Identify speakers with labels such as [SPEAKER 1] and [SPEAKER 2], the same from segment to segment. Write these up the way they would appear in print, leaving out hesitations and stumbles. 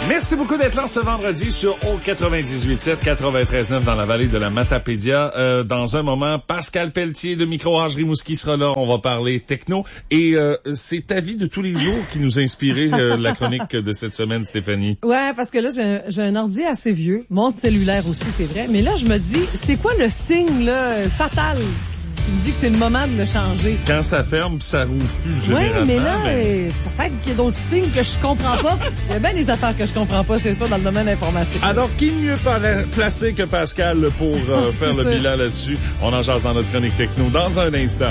[SPEAKER 1] Merci beaucoup d'être là ce vendredi sur O 98.7, 93.9 dans la vallée de la Matapédia. Dans un moment, Pascal Pelletier de Micro-Age Rimouski sera là. On va parler techno. Et c'est ta vie de tous les jours qui nous a inspiré la chronique de cette semaine, Stéphanie.
[SPEAKER 2] Ouais, parce que là, j'ai un ordi assez vieux. Mon cellulaire aussi, c'est vrai. Mais là, je me dis, c'est quoi le signe là fatal? Il me dit que c'est le moment de le changer.
[SPEAKER 1] Quand ça ferme, ça rouvre plus généralement.
[SPEAKER 2] Oui, mais là, peut-être qu'il y a d'autres signes que je comprends pas. Il y a bien des affaires que je comprends pas, c'est ça, dans le domaine informatique.
[SPEAKER 1] Alors, qui mieux placé que Pascal pour faire le bilan là-dessus? On en jase dans notre chronique techno dans un instant.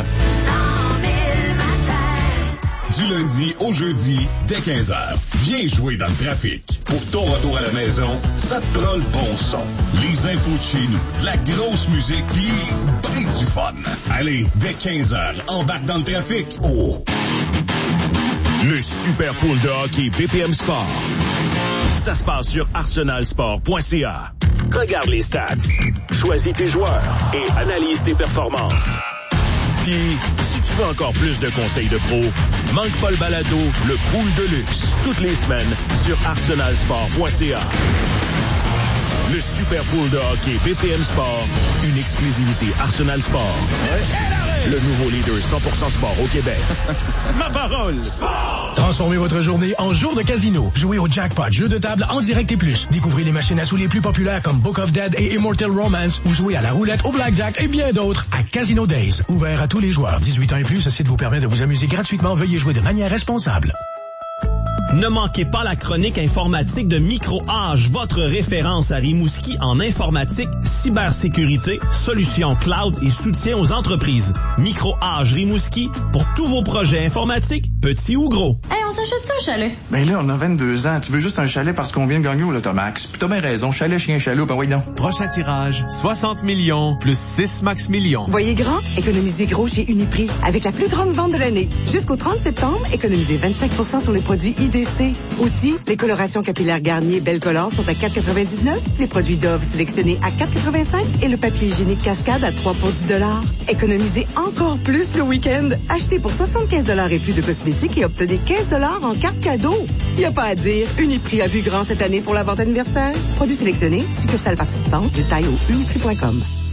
[SPEAKER 3] Du lundi au jeudi, dès 15h. Viens jouer dans le trafic. Pour ton retour à la maison, ça te prend le bon son. Les infos de chez nous, de la grosse musique, pis ben du fun. Allez, dès 15h, embarque dans le trafic. Oh!
[SPEAKER 4] Le Super Pool de hockey BPM Sport. Ça se passe sur arsenalsport.ca. Regarde les stats, choisis tes joueurs et analyse tes performances. Puis, si tu veux encore plus de conseils de pro, manque pas le balado, le Pool de luxe, toutes les semaines sur arsenalsport.ca. Le Super Pool de hockey BPM Sport, une exclusivité Arsenal Sport. Le nouveau leader 100% sport au Québec. Ma parole! Sport!
[SPEAKER 5] Transformez votre journée en jour de casino. Jouez au Jackpot, jeu de table en direct et plus. Découvrez les machines à sous les plus populaires comme Book of Dead et Immortal Romance ou jouez à la roulette, au blackjack et bien d'autres à Casino Days. Ouvert à tous les joueurs. 18 ans et plus, ce site vous permet de vous amuser gratuitement. Veuillez jouer de manière responsable.
[SPEAKER 6] Ne manquez pas la chronique informatique de Micro-Age, votre référence à Rimouski en informatique, cybersécurité, solutions cloud et soutien aux entreprises. Micro-Age Rimouski, pour tous vos projets informatiques, petits ou gros.
[SPEAKER 7] Hey, on s'achète ça un chalet?
[SPEAKER 8] Ben là, on a 22 ans. Tu veux juste un chalet parce qu'on vient de gagner au Lotomax. Puis t'as bien raison, chalet, chien, chaloupe, ben oui donc.
[SPEAKER 9] Prochain tirage, 60 millions plus 6 max millions.
[SPEAKER 10] Voyez grand, économisez gros chez Uniprix. Avec la plus grande vente de l'année. Jusqu'au 30 septembre, économisez 25% sur les produits IDC. Aussi, les colorations capillaires Garnier Belle Color sont à 4,99, les produits Dove sélectionnés à 4,85 et le papier hygiénique Cascade à 3 pour 10 $. Économisez encore plus le week-end. Achetez pour 75 $ et plus de cosmétiques et obtenez 15 $ en carte cadeau. Y a pas à dire, Uniprix a vu grand cette année pour la vente anniversaire. Produits sélectionnés, succursales participantes, détails au uniprix.com.